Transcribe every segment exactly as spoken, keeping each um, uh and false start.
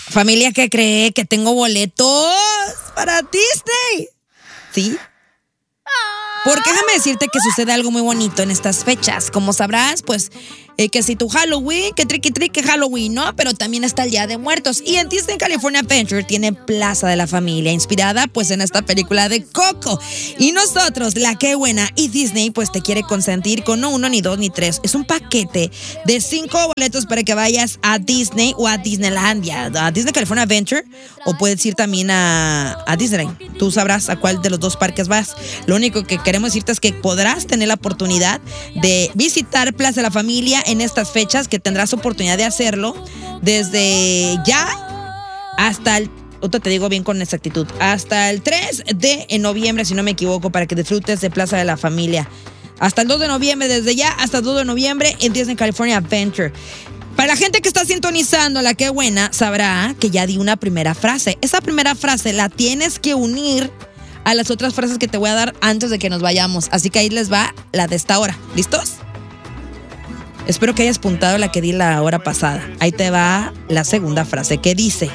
Familia, ¿qué cree? Que tengo boletos para Disney. ¿Sí? Porque déjame decirte que sucede algo muy bonito en estas fechas. Como sabrás, pues, eh, que si tu Halloween, que triqui triqui Halloween, ¿no? Pero también está el Día de Muertos. Y en Disney California Adventure tiene Plaza de la Familia, inspirada pues en esta película de Coco. Y nosotros, la Qué Buena y Disney, pues te quiere consentir con no uno, ni dos, ni tres. Es un paquete de cinco boletos para que vayas a Disney o a Disneylandia, a Disney California Adventure, o puedes ir también a, a Disney. Tú sabrás a cuál de los dos parques vas. Lo único que queremos decirte es que podrás tener la oportunidad de visitar Plaza de la Familia en estas fechas, que tendrás oportunidad de hacerlo desde ya hasta el, otra te digo bien con exactitud, hasta el tres de noviembre, si no me equivoco, para que disfrutes de Plaza de la Familia. Hasta el dos de noviembre, desde ya hasta el dos de noviembre en Disney California Adventure. Para la gente que está sintonizando la Qué Buena, sabrá que ya di una primera frase. Esa primera frase la tienes que unir a las otras frases que te voy a dar antes de que nos vayamos. Así que ahí les va la de esta hora. ¿Listos? Espero que hayas apuntado la que di la hora pasada. Ahí te va la segunda frase, que dice: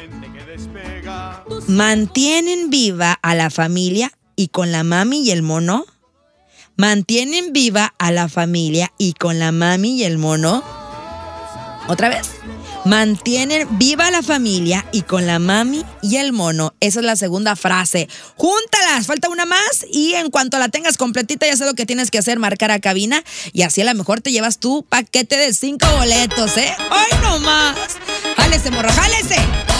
mantienen viva a la familia y con la mami y el mono. Mantienen viva a la familia y con la mami y el mono. Otra vez. Mantienen viva la familia y con la mami y el mono. Esa es la segunda frase. Júntalas, falta una más y en cuanto la tengas completita ya sabes lo que tienes que hacer, marcar a cabina y así a lo mejor te llevas tu paquete de cinco boletos, ¿eh? ¡Ay, no más! ¡Jálese, morro, jálese!